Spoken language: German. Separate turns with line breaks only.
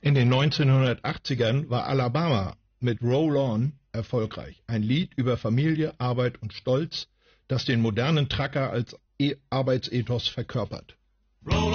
In den 1980ern war Alabama mit Roll On erfolgreich. Ein Lied über Familie, Arbeit und Stolz, das den modernen Trucker als Arbeitsethos verkörpert.